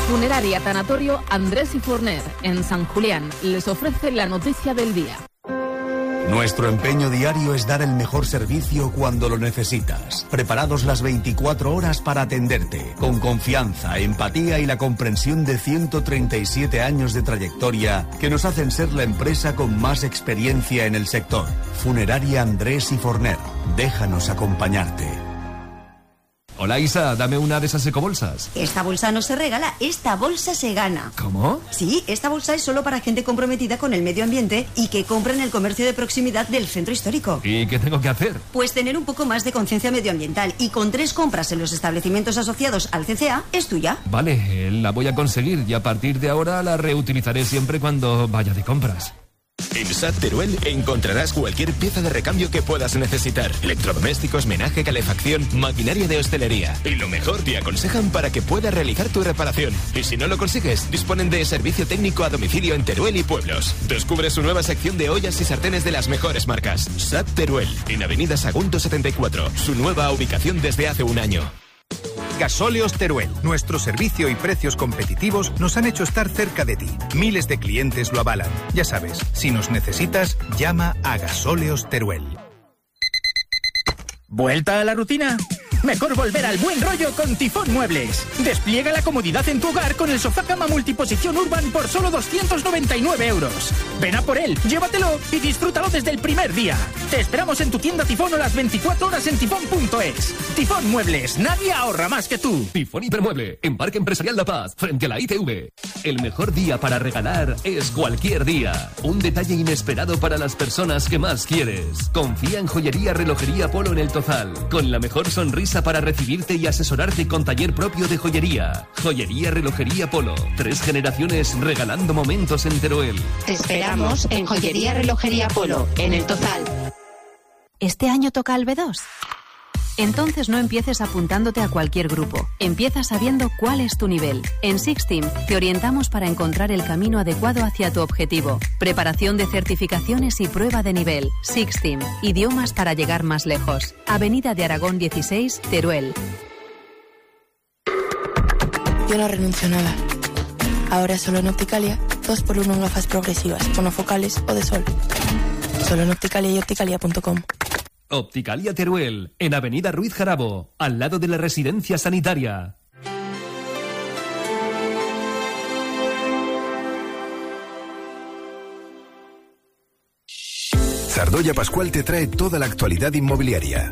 Funeraria Tanatorio Andrés y Forner, en San Julián, les ofrece la noticia del día. Nuestro empeño diario es dar el mejor servicio cuando lo necesitas. Preparados las 24 horas para atenderte, con confianza, empatía y la comprensión de 137 años de trayectoria que nos hacen ser la empresa con más experiencia en el sector. Funeraria Andrés y Forner. Déjanos acompañarte. Hola Isa, dame una de esas ecobolsas. Esta bolsa no se regala, esta bolsa se gana. ¿Cómo? Sí, esta bolsa es solo para gente comprometida con el medio ambiente y que compra en el comercio de proximidad del centro histórico. ¿Y qué tengo que hacer? Pues tener un poco más de conciencia medioambiental, y con 3 compras en los establecimientos asociados al CCA es tuya. Vale, la voy a conseguir y a partir de ahora la reutilizaré siempre cuando vaya de compras. En SAT Teruel encontrarás cualquier pieza de recambio que puedas necesitar. Electrodomésticos, menaje, calefacción, maquinaria de hostelería. Y lo mejor, te aconsejan para que puedas realizar tu reparación. Y si no lo consigues, disponen de servicio técnico a domicilio en Teruel y pueblos. Descubre su nueva sección de ollas y sartenes de las mejores marcas. SAT Teruel, en Avenida Sagunto 74. Su nueva ubicación desde hace un año. Gasóleos Teruel. Nuestro servicio y precios competitivos nos han hecho estar cerca de ti. Miles de clientes lo avalan. Ya sabes, si nos necesitas, llama a Gasóleos Teruel. ¿Vuelta a la rutina? Mejor volver al buen rollo con Tifón Muebles. Despliega la comodidad en tu hogar con el sofá cama multiposición Urban por solo 299 euros. Ven a por él, llévatelo y disfrútalo desde el primer día. Te esperamos en tu tienda Tifón o las 24 horas en tifón.es. Tifón Muebles, nadie ahorra más que tú. Tifón Hipermueble, en Parque Empresarial La Paz, frente a la ITV. El mejor día para regalar es cualquier día. Un detalle inesperado para las personas que más quieres. Confía en Joyería Relojería Polo en el Tozal, con la mejor sonrisa para recibirte y asesorarte con taller propio de joyería. Joyería Relojería Polo. 3 generaciones regalando momentos en Teruel. Te esperamos en Joyería Relojería Polo, en el Tozal. ¿Este año toca al B2? Entonces no empieces apuntándote a cualquier grupo. Empieza sabiendo cuál es tu nivel. En Sixteam te orientamos para encontrar el camino adecuado hacia tu objetivo. Preparación de certificaciones y prueba de nivel. Sixteam, idiomas para llegar más lejos. Avenida de Aragón 16, Teruel. Yo no renuncio a nada. Ahora solo en Opticalia, 2x1 en gafas progresivas, monofocales o de sol. Solo en Opticalia y opticalia.com. Opticalia Teruel, en Avenida Ruiz Jarabo, al lado de la residencia sanitaria. Zardoya Pascual te trae toda la actualidad inmobiliaria.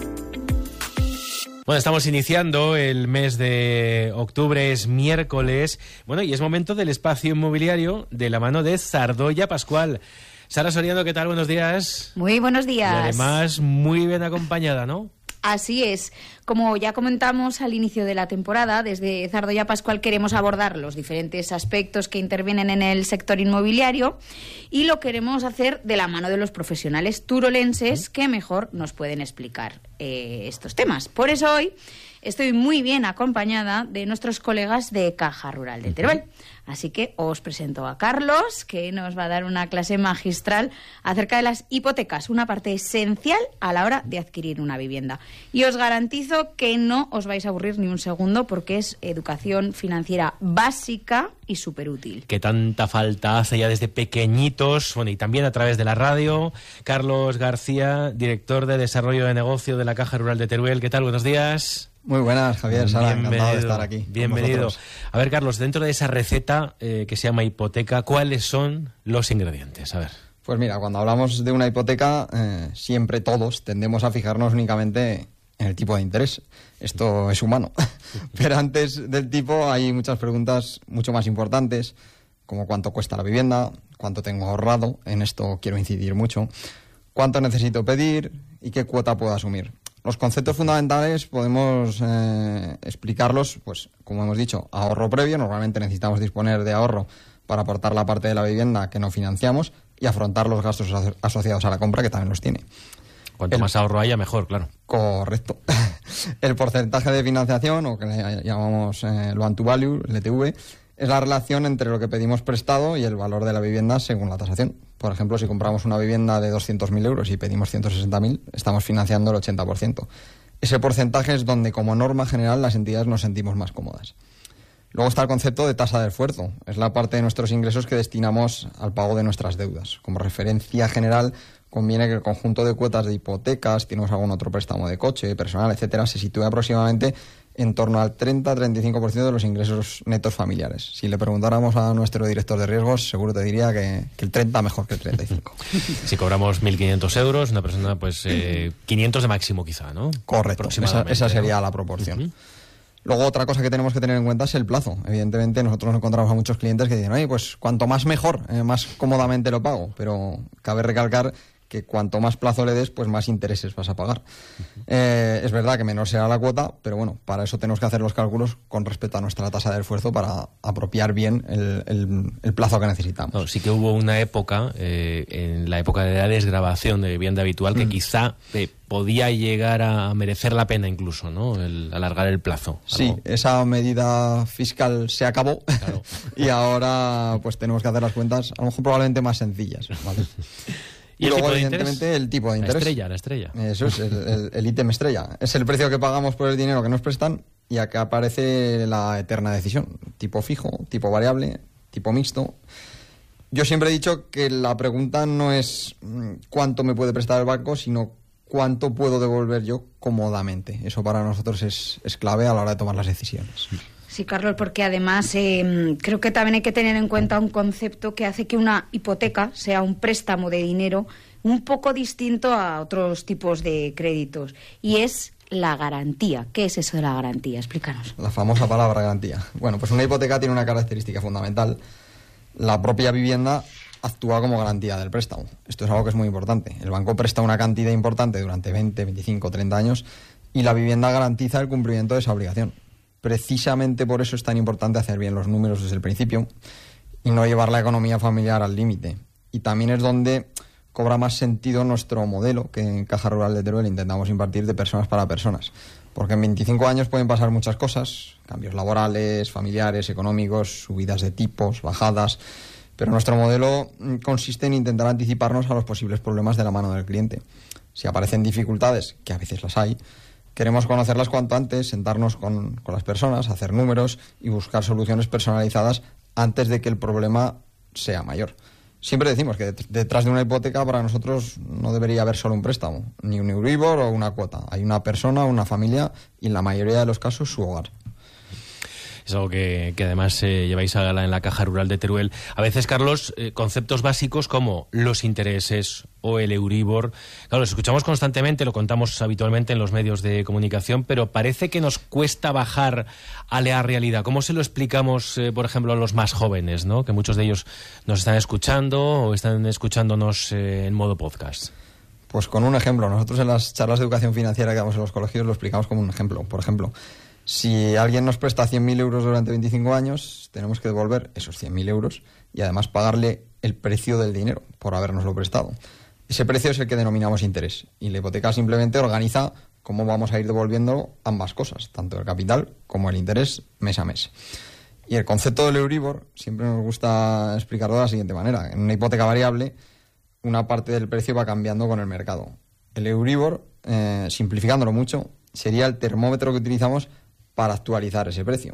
Bueno, estamos iniciando el mes de octubre, es miércoles. Bueno, y es momento del espacio inmobiliario de la mano de Zardoya Pascual. Sara Soriano, ¿qué tal? Buenos días. Muy buenos días. Y además, muy bien acompañada, ¿no? Así es. Como ya comentamos al inicio de la temporada, desde Zardoya Pascual queremos abordar los diferentes aspectos que intervienen en el sector inmobiliario y lo queremos hacer de la mano de los profesionales turolenses que mejor nos pueden explicar estos temas. Por eso hoy estoy muy bien acompañada de nuestros colegas de Caja Rural de Teruel. Así que os presento a Carlos, que nos va a dar una clase magistral acerca de las hipotecas, una parte esencial a la hora de adquirir una vivienda. Y os garantizo que no os vais a aburrir ni un segundo porque es educación financiera básica y súper útil. Que tanta falta hace ya desde pequeñitos, bueno, y también a través de la radio. Carlos García, director de Desarrollo de Negocio de la Caja Rural de Teruel. ¿Qué tal? Buenos días. Muy buenas, Javier, Sara, encantado de estar aquí. Bienvenido. A ver, Carlos, dentro de esa receta que se llama hipoteca, ¿cuáles son los ingredientes? A ver. Pues mira, cuando hablamos de una hipoteca, siempre todos tendemos a fijarnos únicamente en el tipo de interés. Esto es humano. Pero antes del tipo hay muchas preguntas mucho más importantes, como cuánto cuesta la vivienda, cuánto tengo ahorrado, en esto quiero incidir mucho, cuánto necesito pedir y qué cuota puedo asumir. Los conceptos fundamentales podemos explicarlos, pues como hemos dicho, ahorro previo. Normalmente necesitamos disponer de ahorro para aportar la parte de la vivienda que no financiamos y afrontar los gastos asociados a la compra, que también los tiene. Cuanto más ahorro haya, mejor, claro. Correcto. El porcentaje de financiación, o que le llamamos loan to value, LTV, es la relación entre lo que pedimos prestado y el valor de la vivienda según la tasación. Por ejemplo, si compramos una vivienda de 200.000 euros y pedimos 160.000, estamos financiando el 80%. Ese porcentaje es donde, como norma general, las entidades nos sentimos más cómodas. Luego está el concepto de tasa de esfuerzo. Es la parte de nuestros ingresos que destinamos al pago de nuestras deudas. Como referencia general, conviene que el conjunto de cuotas de hipotecas, tenemos algún otro préstamo de coche, personal, etcétera, se sitúe aproximadamente en torno al 30-35% de los ingresos netos familiares. Si le preguntáramos a nuestro director de riesgos, seguro te diría que el 30 mejor que el 35. Si cobramos 1.500 euros, una persona, pues 500 de máximo quizá, ¿no? Correcto, esa sería la proporción. Uh-huh. Luego, otra cosa que tenemos que tener en cuenta es el plazo. Evidentemente, nosotros nos encontramos a muchos clientes que dicen, oye, pues cuanto más mejor, más cómodamente lo pago. Pero cabe recalcar que cuanto más plazo le des, pues más intereses vas a pagar. Es verdad que menor será la cuota, pero bueno, para eso tenemos que hacer los cálculos con respecto a nuestra tasa de esfuerzo para apropiar bien el plazo que necesitamos. No, sí que hubo una época, en la época de la desgravación de vivienda habitual, que quizá podía llegar a merecer la pena incluso, ¿no? El alargar el plazo. Sí, esa medida fiscal se acabó, claro. Y ahora pues tenemos que hacer las cuentas a lo mejor probablemente más sencillas, ¿vale? Y luego, evidentemente, el tipo de interés. La estrella. Eso es, el ítem estrella. Es el precio que pagamos por el dinero que nos prestan y acá aparece la eterna decisión. Tipo fijo, tipo variable, tipo mixto. Yo siempre he dicho que la pregunta no es cuánto me puede prestar el banco, sino cuánto puedo devolver yo cómodamente. Eso para nosotros es clave a la hora de tomar las decisiones. Sí, Carlos, porque además creo que también hay que tener en cuenta un concepto que hace que una hipoteca sea un préstamo de dinero un poco distinto a otros tipos de créditos, y es la garantía. ¿Qué es eso de la garantía? Explícanos. La famosa palabra garantía. Bueno, pues una hipoteca tiene una característica fundamental. La propia vivienda actúa como garantía del préstamo. Esto es algo que es muy importante. El banco presta una cantidad importante durante 20, 25, 30 años y la vivienda garantiza el cumplimiento de esa obligación. Precisamente por eso es tan importante hacer bien los números desde el principio y no llevar la economía familiar al límite. Y también es donde cobra más sentido nuestro modelo que en Caja Rural de Teruel intentamos impartir de personas para personas. Porque en 25 años pueden pasar muchas cosas, cambios laborales, familiares, económicos, subidas de tipos, bajadas, pero nuestro modelo consiste en intentar anticiparnos a los posibles problemas de la mano del cliente. Si aparecen dificultades, que a veces las hay, queremos conocerlas cuanto antes, sentarnos con las personas, hacer números y buscar soluciones personalizadas antes de que el problema sea mayor. Siempre decimos que detrás de una hipoteca para nosotros no debería haber solo un préstamo, ni un Euribor o una cuota. Hay una persona, una familia y en la mayoría de los casos su hogar. Es algo que además lleváis a gala en la Caja Rural de Teruel. A veces, Carlos, conceptos básicos como los intereses o el Euribor, claro, los escuchamos constantemente, lo contamos habitualmente en los medios de comunicación, pero parece que nos cuesta bajar a la realidad. ¿Cómo se lo explicamos, por ejemplo, a los más jóvenes, ¿no? Que muchos de ellos nos están escuchando o están escuchándonos en modo podcast? Pues con un ejemplo. Nosotros en las charlas de educación financiera que damos en los colegios lo explicamos como un ejemplo. Por ejemplo, si alguien nos presta 100.000 euros durante 25 años, tenemos que devolver esos 100.000 euros y además pagarle el precio del dinero por habernoslo prestado. Ese precio es el que denominamos interés y la hipoteca simplemente organiza cómo vamos a ir devolviendo ambas cosas, tanto el capital como el interés mes a mes. Y el concepto del Euribor siempre nos gusta explicarlo de la siguiente manera. En una hipoteca variable, una parte del precio va cambiando con el mercado. El Euribor, simplificándolo mucho, sería el termómetro que utilizamos para actualizar ese precio.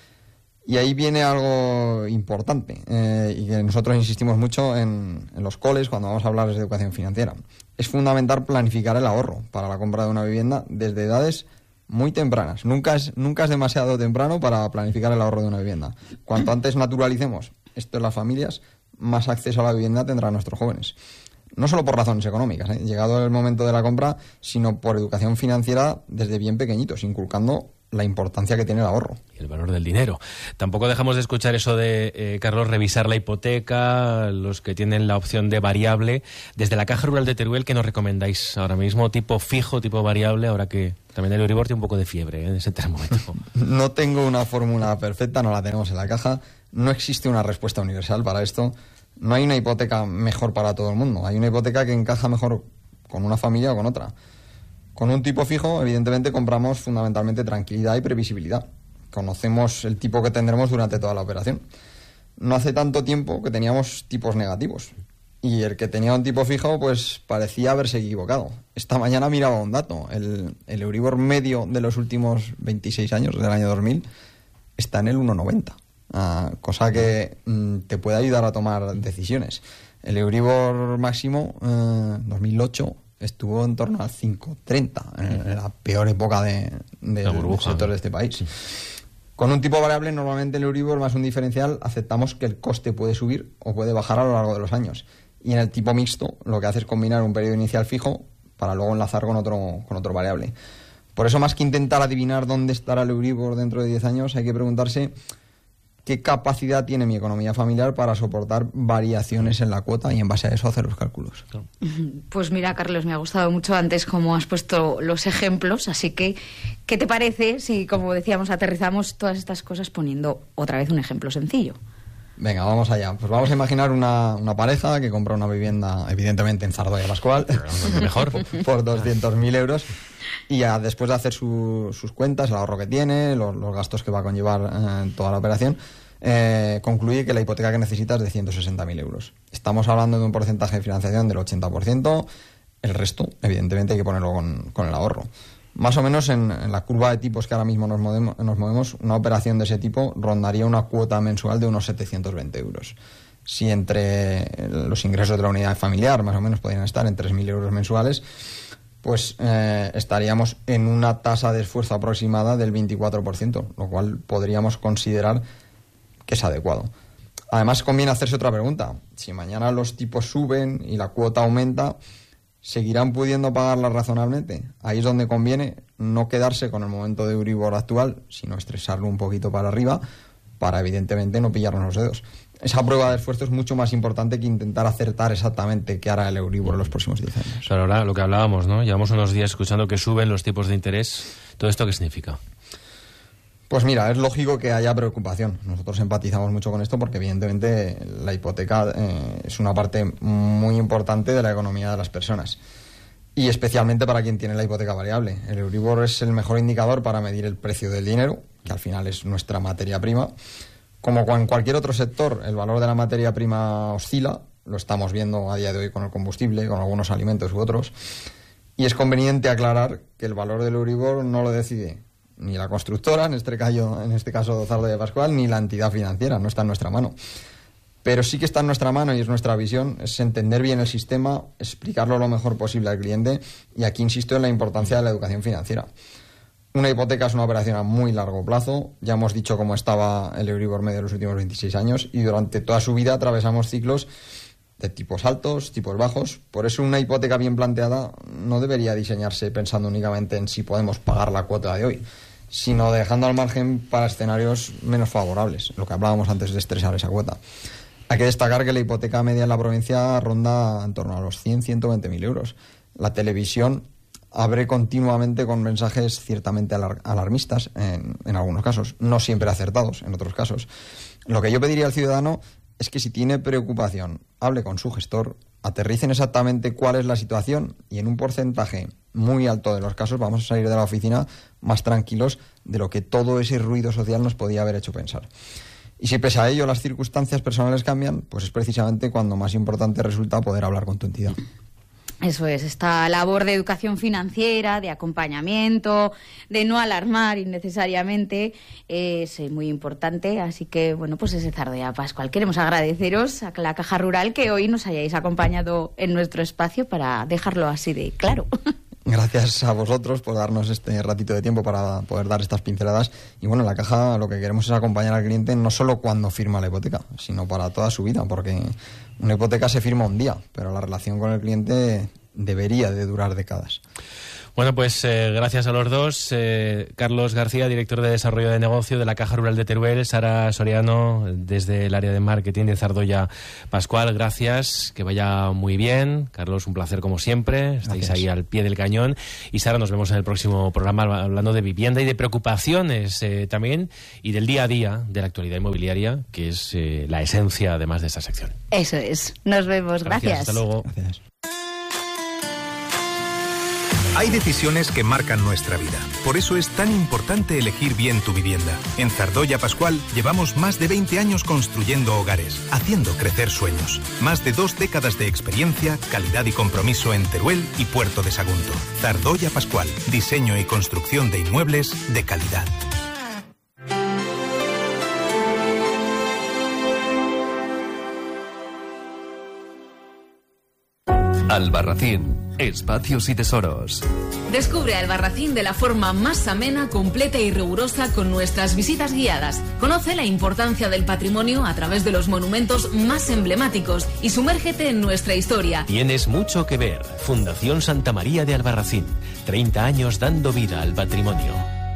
Y ahí viene algo importante y que nosotros insistimos mucho en los coles cuando vamos a hablar de educación financiera. Es fundamental planificar el ahorro para la compra de una vivienda desde edades muy tempranas. Nunca es demasiado temprano para planificar el ahorro de una vivienda. Cuanto antes naturalicemos esto en las familias, más acceso a la vivienda tendrán nuestros jóvenes. No solo por razones económicas, llegado el momento de la compra, sino por educación financiera desde bien pequeñitos, inculcando la importancia que tiene el ahorro. Y el valor del dinero. Tampoco dejamos de escuchar eso de, Carlos, revisar la hipoteca, los que tienen la opción de variable. Desde la Caja Rural de Teruel, ¿qué nos recomendáis ahora mismo? ¿Tipo fijo, tipo variable? Ahora que también el Euribor tiene un poco de fiebre en ese termómetro. No tengo una fórmula perfecta, no la tenemos en la caja. No existe una respuesta universal para esto. No hay una hipoteca mejor para todo el mundo. Hay una hipoteca que encaja mejor con una familia o con otra. Con un tipo fijo, evidentemente, compramos fundamentalmente tranquilidad y previsibilidad. Conocemos el tipo que tendremos durante toda la operación. No hace tanto tiempo que teníamos tipos negativos. Y el que tenía un tipo fijo, pues parecía haberse equivocado. Esta mañana miraba un dato. El Euribor medio de los últimos 26 años, del año 2000, está en el 1,90, cosa que te puede ayudar a tomar decisiones. El Euribor máximo 2008 estuvo en torno al 5,30, en la peor época del sector de este país. Sí. Con un tipo variable, normalmente el Euribor más un diferencial, aceptamos que el coste puede subir o puede bajar a lo largo de los años. Y en el tipo mixto, lo que hace es combinar un periodo inicial fijo para luego enlazar con otro variable. Por eso, más que intentar adivinar dónde estará el Euribor dentro de 10 años, hay que preguntarse qué capacidad tiene mi economía familiar para soportar variaciones en la cuota y en base a eso hacer los cálculos. Pues mira, Carlos, me ha gustado mucho antes cómo has puesto los ejemplos, así que ¿qué te parece si, como decíamos, aterrizamos todas estas cosas poniendo otra vez un ejemplo sencillo? Venga, vamos allá. Pues vamos a imaginar una pareja que compra una vivienda, evidentemente en Zardoya Pascual, mejor, por 200.000 euros. Y ya después de hacer sus cuentas, el ahorro que tiene, los gastos que va a conllevar toda la operación, concluye que la hipoteca que necesita es de 160.000 euros. Estamos hablando de un porcentaje de financiación del 80%, el resto, evidentemente, hay que ponerlo con el ahorro. Más o menos en la curva de tipos que ahora mismo nos movemos, una operación de ese tipo rondaría una cuota mensual de unos 720 euros. Si entre los ingresos de la unidad familiar más o menos podrían estar en 3.000 euros mensuales, pues estaríamos en una tasa de esfuerzo aproximada del 24%, lo cual podríamos considerar que es adecuado. Además, conviene hacerse otra pregunta. Si mañana los tipos suben y la cuota aumenta, ¿seguirán pudiendo pagarla razonablemente? Ahí es donde conviene no quedarse con el momento de Euribor actual, sino estresarlo un poquito para arriba, para evidentemente no pillarnos los dedos. Esa prueba de esfuerzo es mucho más importante que intentar acertar exactamente qué hará el Euribor en los próximos 10 años. Pero ahora lo que hablábamos, ¿no? Llevamos unos días escuchando que suben los tipos de interés. ¿Todo esto qué significa? Pues mira, es lógico que haya preocupación. Nosotros empatizamos mucho con esto porque evidentemente la hipoteca es una parte muy importante de la economía de las personas. Y especialmente para quien tiene la hipoteca variable. El Euribor es el mejor indicador para medir el precio del dinero, que al final es nuestra materia prima. Como en cualquier otro sector, el valor de la materia prima oscila, lo estamos viendo a día de hoy con el combustible, con algunos alimentos u otros, y es conveniente aclarar que el valor del Euribor no lo decide ni la constructora, en este caso Zardoya Pascual, ni la entidad financiera, no está en nuestra mano. Pero sí que está en nuestra mano y es nuestra visión, es entender bien el sistema, explicarlo lo mejor posible al cliente, y aquí insisto en la importancia de la educación financiera. Una hipoteca es una operación a muy largo plazo. Ya hemos dicho cómo estaba el Euribor medio en los últimos 26 años y durante toda su vida atravesamos ciclos de tipos altos, tipos bajos. Por eso una hipoteca bien planteada no debería diseñarse pensando únicamente en si podemos pagar la cuota de hoy, sino dejando al margen para escenarios menos favorables, lo que hablábamos antes de estresar esa cuota. Hay que destacar que la hipoteca media en la provincia ronda en torno a los 100-120.000 euros. La televisión abre continuamente con mensajes ciertamente alarmistas en algunos casos, no siempre acertados en otros casos. Lo que yo pediría al ciudadano es que si tiene preocupación, hable con su gestor, aterricen exactamente cuál es la situación y en un porcentaje muy alto de los casos vamos a salir de la oficina más tranquilos de lo que todo ese ruido social nos podía haber hecho pensar. Y si pese a ello las circunstancias personales cambian, pues es precisamente cuando más importante resulta poder hablar con tu entidad. Eso es, esta labor de educación financiera, de acompañamiento, de no alarmar innecesariamente, es muy importante. Así que, bueno, pues ese Zardoya Pascual. Queremos agradeceros a la Caja Rural que hoy nos hayáis acompañado en nuestro espacio para dejarlo así de claro. Gracias a vosotros por darnos este ratito de tiempo para poder dar estas pinceladas. Y bueno, en la Caja lo que queremos es acompañar al cliente no solo cuando firma la hipoteca, sino para toda su vida, porque una hipoteca se firma un día, pero la relación con el cliente debería de durar décadas. Bueno, pues gracias a los dos. Carlos García, director de Desarrollo de Negocio de la Caja Rural de Teruel, Sara Soriano, desde el área de marketing de Zardoya Pascual, gracias, que vaya muy bien. Carlos, un placer como siempre, estáis ahí al pie del cañón. Y Sara, nos vemos en el próximo programa hablando de vivienda y de preocupaciones también, y del día a día de la actualidad inmobiliaria, que es la esencia además de esta sección. Eso es, nos vemos, gracias. Hasta luego. Gracias. Hay decisiones que marcan nuestra vida. Por eso es tan importante elegir bien tu vivienda. En Zardoya Pascual llevamos más de 20 años construyendo hogares, haciendo crecer sueños. Más de 2 décadas de experiencia, calidad y compromiso en Teruel y Puerto de Sagunto. Zardoya Pascual, diseño y construcción de inmuebles de calidad. Albarracín, espacios y tesoros. Descubre Albarracín de la forma más amena, completa y rigurosa con nuestras visitas guiadas. Conoce la importancia del patrimonio a través de los monumentos más emblemáticos y sumérgete en nuestra historia. Tienes mucho que ver. Fundación Santa María de Albarracín. 30 años dando vida al patrimonio.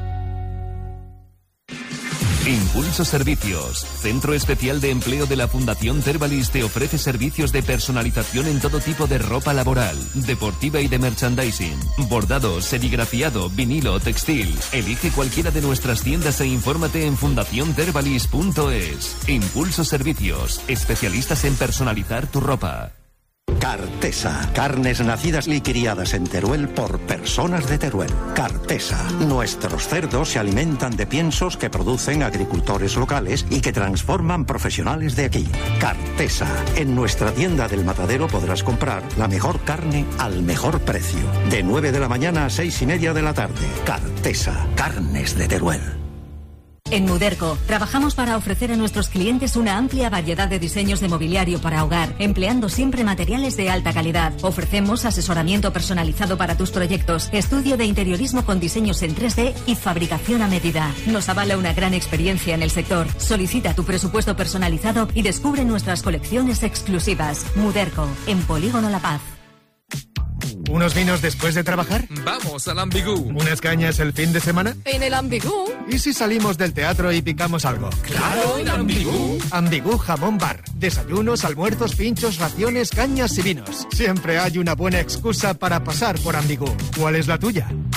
Impulso Servicios, centro especial de empleo de la Fundación Tervalis, te ofrece servicios de personalización en todo tipo de ropa laboral, deportiva y de merchandising, bordado, serigrafiado, vinilo, textil. Elige cualquiera de nuestras tiendas e infórmate en fundaciontervalis.es. Impulso Servicios, especialistas en personalizar tu ropa. Cartesa, carnes nacidas y criadas en Teruel por personas de Teruel. Cartesa, nuestros cerdos se alimentan de piensos que producen agricultores locales y que transforman profesionales de aquí. Cartesa, en nuestra tienda del Matadero podrás comprar la mejor carne al mejor precio. De 9 de la mañana a 6:30 de la tarde. Cartesa, carnes de Teruel. En Muderco, trabajamos para ofrecer a nuestros clientes una amplia variedad de diseños de mobiliario para hogar, empleando siempre materiales de alta calidad. Ofrecemos asesoramiento personalizado para tus proyectos, estudio de interiorismo con diseños en 3D y fabricación a medida. Nos avala una gran experiencia en el sector. Solicita tu presupuesto personalizado y descubre nuestras colecciones exclusivas. Muderco, en Polígono La Paz. ¿Unos vinos después de trabajar? Vamos al Ambigú. ¿Unas cañas el fin de semana? En el Ambigú. ¿Y si salimos del teatro y picamos algo? ¡Claro, en Ambigú! Ambigú Jamón Bar. Desayunos, almuerzos, pinchos, raciones, cañas y vinos. Siempre hay una buena excusa para pasar por Ambigú. ¿Cuál es la tuya?